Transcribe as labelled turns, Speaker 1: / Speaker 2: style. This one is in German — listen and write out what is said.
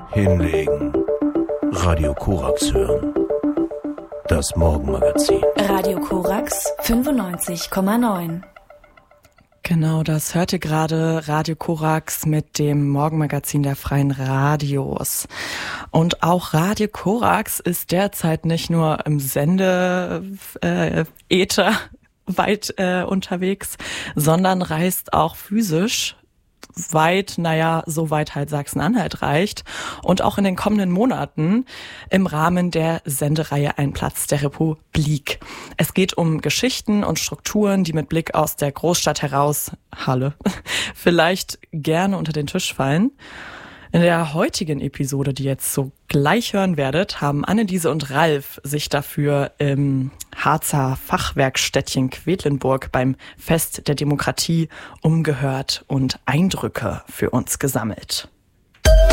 Speaker 1: Hinlegen. Radio Korax hören. Das Morgenmagazin.
Speaker 2: Radio Korax 95,9.
Speaker 3: Genau, das hört ihr gerade, Radio Korax mit dem Morgenmagazin der Freien Radios. Und auch Radio Korax ist derzeit nicht nur im Sende-Äther weit unterwegs, sondern reist auch physisch weit, so weit halt Sachsen-Anhalt reicht und auch in den kommenden Monaten im Rahmen der Sendereihe Ein Platz der Republik. Es geht um Geschichten und Strukturen, die mit Blick aus der Großstadt heraus, Halle, vielleicht gerne unter den Tisch fallen. In der heutigen Episode, die ihr jetzt so gleich hören werdet, haben Anneliese und Ralf sich dafür im Harzer Fachwerkstättchen Quedlinburg beim Fest der Demokratie umgehört und Eindrücke für uns gesammelt.